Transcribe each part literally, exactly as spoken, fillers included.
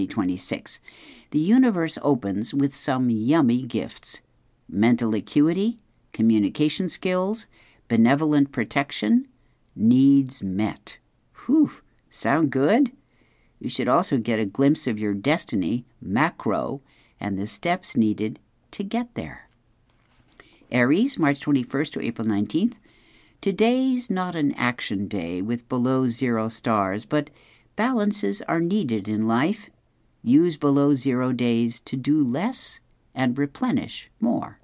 twenty twenty-six. The universe opens with some yummy gifts. Mental acuity, communication skills, benevolent protection, needs met. Whew, sound good? You should also get a glimpse of your destiny, macro, and the steps needed to get there. Aries, March twenty-first to April nineteenth. Today's not an action day with below zero stars, but balances are needed in life. Use below zero days to do less and replenish more.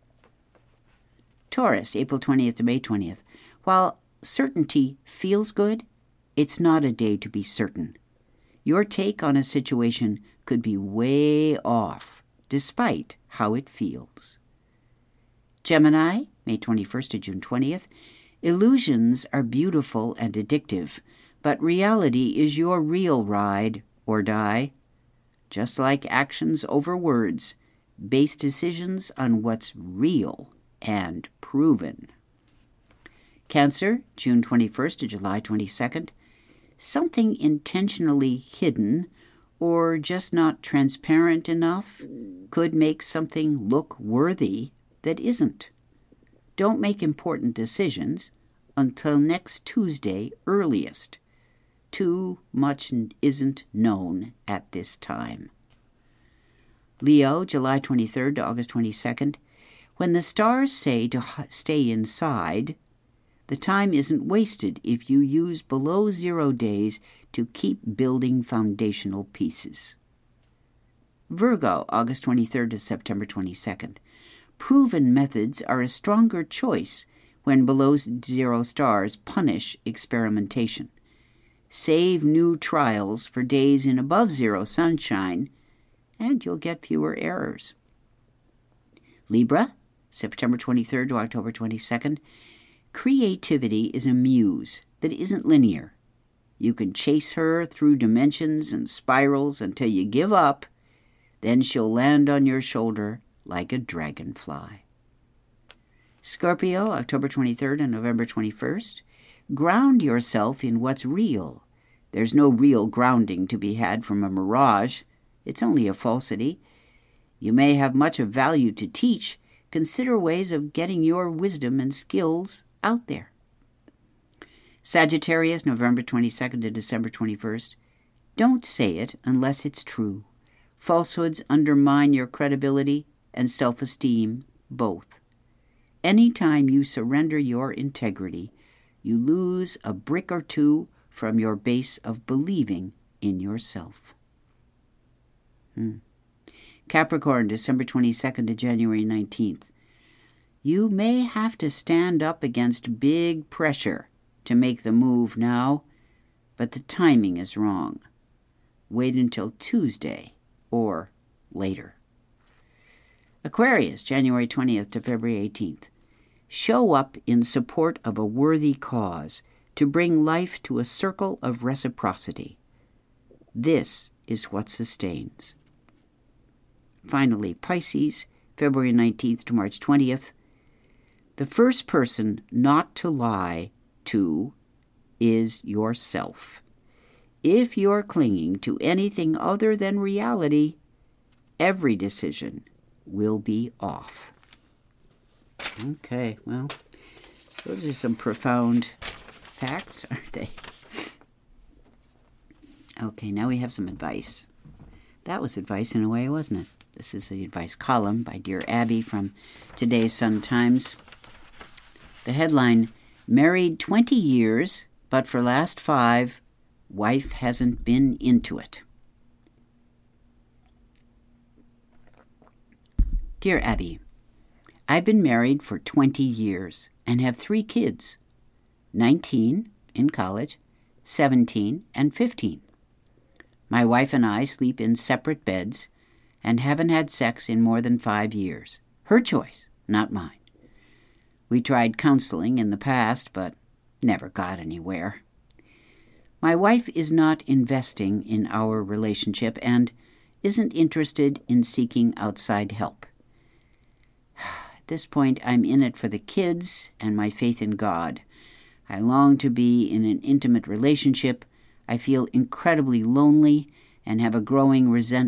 Taurus, April twentieth to May twentieth. While certainty feels good, it's not a day to be certain. Your take on a situation could be way off, despite how it feels. Gemini, May twenty-first to June twentieth. Illusions are beautiful and addictive, but reality is your real ride or die. Just like actions over words, base decisions on what's real and proven. Cancer, June twenty-first to July twenty-second. Something intentionally hidden or just not transparent enough could make something look worthy that isn't. Don't make important decisions until next Tuesday earliest. Too much isn't known at this time. Leo, July twenty-third to August twenty-second. When the stars say to stay inside, the time isn't wasted if you use below zero days to keep building foundational pieces. Virgo, August twenty-third to September twenty-second. Proven methods are a stronger choice when below zero stars punish experimentation. Save new trials for days in above zero sunshine, and you'll get fewer errors. Libra, September twenty-third to October twenty-second. Creativity is a muse that isn't linear. You can chase her through dimensions and spirals until you give up, then she'll land on your shoulder like a dragonfly. Scorpio, October twenty-third and November twenty-first. Ground yourself in what's real. There's no real grounding to be had from a mirage. It's only a falsity. You may have much of value to teach. Consider ways of getting your wisdom and skills out there. Sagittarius, November twenty-second to December twenty-first. Don't say it unless it's true. Falsehoods undermine your credibility and self-esteem, both. Anytime you surrender your integrity, you lose a brick or two from your base of believing in yourself. Hmm. Capricorn, December twenty-second to January nineteenth. You may have to stand up against big pressure to make the move now, but the timing is wrong. Wait until Tuesday or later. Aquarius, January twentieth to February eighteenth. Show up in support of a worthy cause to bring life to a circle of reciprocity. This is what sustains. Finally, Pisces, February nineteenth to March twentieth. The first person not to lie to is yourself. If you're clinging to anything other than reality, every decision will be off. Okay, well, those are some profound facts, aren't they? Okay, now we have some advice. That was advice in a way, wasn't it? This is the advice column by Dear Abby from today's Sun-Times. The headline, married twenty years, but for last five, wife hasn't been into it. Dear Abby, I've been married for twenty years and have three kids, nineteen in college, seventeen, and fifteen. My wife and I sleep in separate beds and haven't had sex in more than five years. Her choice, not mine. We tried counseling in the past, but never got anywhere. My wife is not investing in our relationship and isn't interested in seeking outside help. At this point, I'm in it for the kids and my faith in God. I long to be in an intimate relationship. I feel incredibly lonely and have a growing resentment